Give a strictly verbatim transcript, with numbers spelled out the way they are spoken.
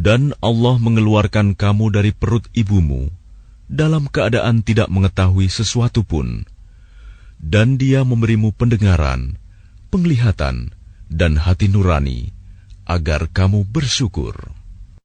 Dan Allah mengeluarkan kamu dari perut ibumu dalam keadaan tidak mengetahui sesuatu pun, dan Dia memberimu pendengaran, penglihatan, dan hati nurani, agar kamu bersyukur.